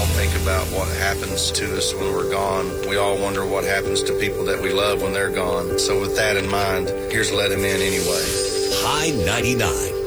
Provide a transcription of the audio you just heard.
all think about what happens to us when we're gone. We all wonder what happens to people that we love when they're gone. So with that in mind, here's Let Him In Anyway. High 99.